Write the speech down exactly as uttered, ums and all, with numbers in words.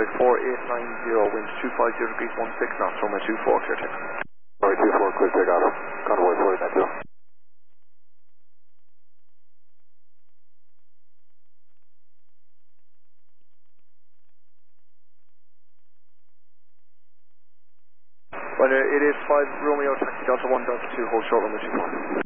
five four eight nine zero, wind two five zero degrees one six knots, runway two four, clear takeoff. Runway two four, clear takeoff. Convoy four nine zero. Well, it is five Romeo, taxi Delta one Delta two, hold short runway two four.